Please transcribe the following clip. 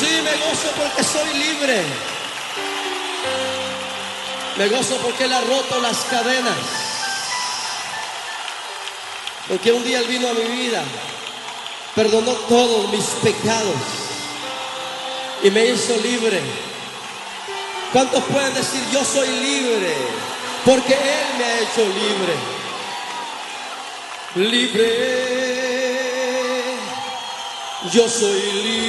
Sí, me gozo porque soy libre. Me gozo porque Él ha roto las cadenas. Porque un día Él vino a mi vida, perdonó todos mis pecados y me hizo libre. ¿Cuántos pueden decir yo soy libre? Porque Él me ha hecho libre. Libre. Yo soy libre.